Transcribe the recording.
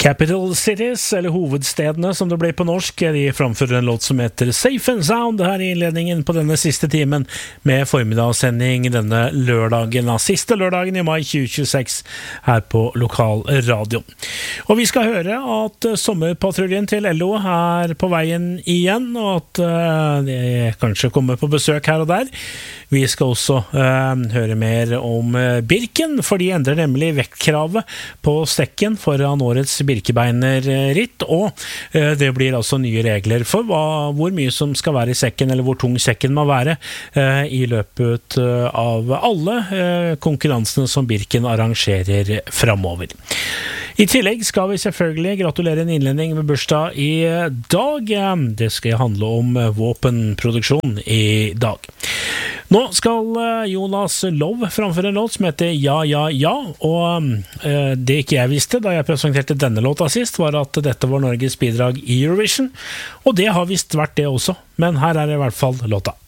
Capital Cities, eller hovedstedene som det blir på norsk, de framfører en låt som heter Safe and Sound her i innledningen på denne siste timen med formidagssending denne lørdagen, siste lørdagen i mai 2026 her på lokal radio. Og vi skal høre at sommerpatruljen til LO er på veien igjen, og at de kanskje kommer på besøk her og der. Vi skal også høre mer om Birken, for de endrer nemlig vektkravet på stekken foran årets Birkebeinerritt, og det blir altså nye regler for hvor mye som skal være i sekken, eller hvor tung sekken må være i løpet av alle konkurransene som Birken arrangerer fremover. I tillegg skal vi selvfølgelig gratulere en innledning med bursdag i dag. Det skal handle om våpenproduksjon i dag. Nå skal Jonas Love framføre en låt som heter Ja, ja, ja, og det ikke jeg visste da jeg presenterte denne låta sist, var at dette var Norges bidrag i Eurovision, og det har visst vært det også, men her er det i hvert fall låta.